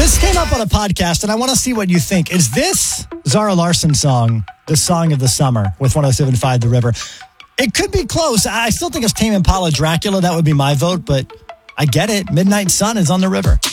This came up on a podcast, and I want to see what you think. Is this Zara Larsson's song, the song of the summer, with 107.5 The River? It could be close. I still think it's Tame Impala Dracula. That would be my vote, but I get it. Midnight Sun is on the river.